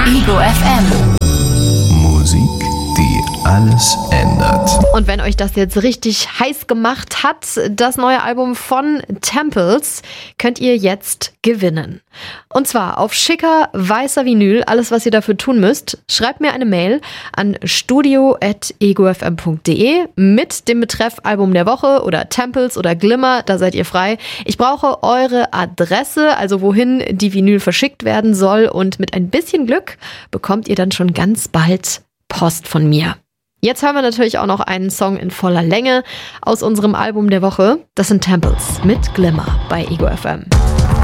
Ego FM. Musik, die alles ändert. Und wenn euch das jetzt richtig heiß gemacht hat, das neue Album von Temples, könnt ihr jetzt gewinnen. Und zwar auf schicker weißer Vinyl. Alles, was ihr dafür tun müsst, schreibt mir eine Mail an studio@egofm.de mit dem Betreff Album der Woche oder Temples oder Glimmer, da seid ihr frei. Ich brauche eure Adresse, also wohin die Vinyl verschickt werden soll, und mit ein bisschen Glück bekommt ihr dann schon ganz bald Post von mir. Jetzt hören wir natürlich auch noch einen Song in voller Länge aus unserem Album der Woche. Das sind Temples mit Glimmer bei Ego FM.